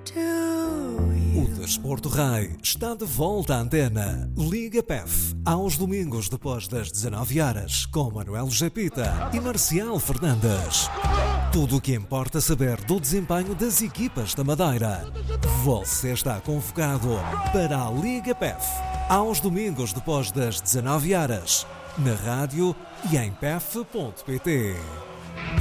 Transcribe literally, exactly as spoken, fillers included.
O Desporto Rei está de volta à antena. Liga P E F, aos domingos depois das dezanove horas, com Manuel Japita e Marcial Fernandes. Tudo o que importa saber do desempenho das equipas da Madeira. Você está convocado para a Liga P E F, aos domingos depois das dezanove horas, na rádio e em P E F ponto P T.